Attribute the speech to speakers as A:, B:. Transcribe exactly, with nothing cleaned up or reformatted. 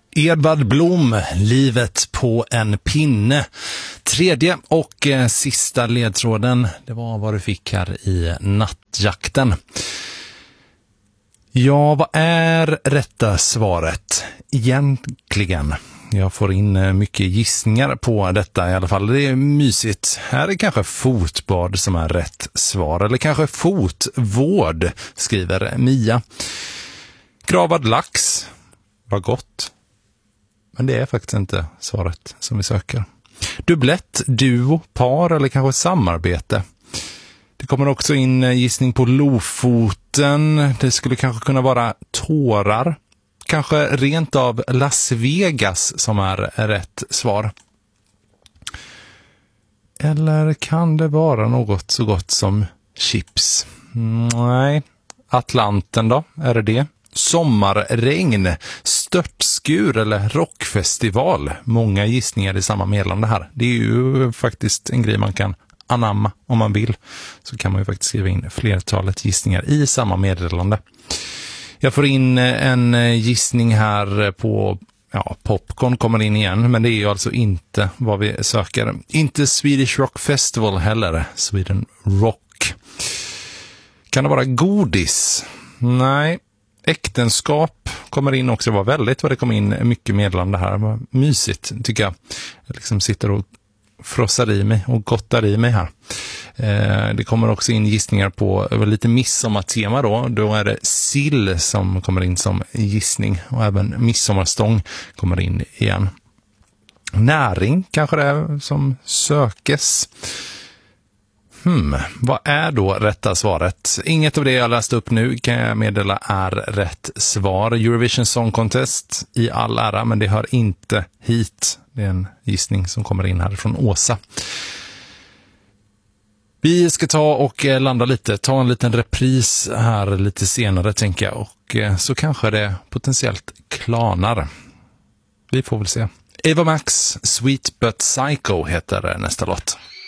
A: Edvard Blom, Livet på en pinne. Tredje och eh, sista ledtråden, det var vad du fick här i nattjakten. Ja, vad är rätta svaret egentligen? Jag får in mycket gissningar på detta i alla fall. Det är mysigt. Här är kanske fotbad som är rätt svar. Eller kanske fotvård, skriver Mia. Gravad lax. Vad gott. Men det är faktiskt inte svaret som vi söker. Dubblett, duo, par eller kanske samarbete. Det kommer också in gissning på Lofoten. Det skulle kanske kunna vara tårar. Kanske rent av Las Vegas som är rätt svar. Eller kan det vara något så gott som chips? Nej. Atlanten då? Är det det? Sommarregn, störtskur eller rockfestival. Många gissningar i samma meddelande här. Det är ju faktiskt en grej man kan anamma om man vill. Så kan man ju faktiskt skriva in flertalet gissningar i samma meddelande. Jag får in en gissning här på, ja, popcorn kommer in igen, men det är ju alltså inte vad vi söker. Inte Swedish Rock Festival heller, Sweden Rock. Kan det vara godis? Nej. Äktenskap kommer in också, det var väldigt vad det kom in mycket meddelande här. Det var mysigt tycker jag. Jag liksom sitter och frossar i mig och gottar i mig här. Eh, det kommer också in gissningar på lite midsommartema då. Då är det sill som kommer in som gissning och även midsommarstång kommer in igen. Näring kanske det är som sökes. Hmm, vad är då rätta svaret? Inget av det jag läst upp nu kan jag meddela är rätt svar. Eurovision Song Contest i all ära, men det hör inte hit. Det är en gissning som kommer in här från Åsa. Vi ska ta och landa lite, ta en liten repris här lite senare tänker jag. Och så kanske det potentiellt klanar. Vi får väl se. Eva Max, Sweet But Psycho heter nästa låt.